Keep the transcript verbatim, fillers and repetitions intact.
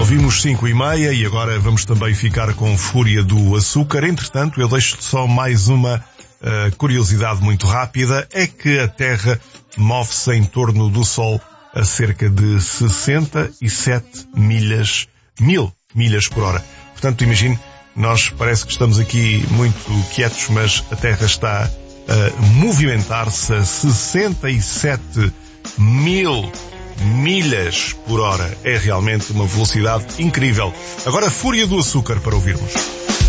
Ouvimos cinco e meia e agora vamos também ficar com Fúria do Açúcar. Entretanto, eu deixo só mais uma uh, curiosidade muito rápida. É que a Terra move-se em torno do Sol a cerca de sessenta e sete milhas, mil milhas por hora. Portanto, imagine, nós parece que estamos aqui muito quietos, mas a Terra está a movimentar-se a sessenta e sete mil milhas por hora. É realmente uma velocidade incrível. Agora, Fúria do Açúcar para ouvirmos.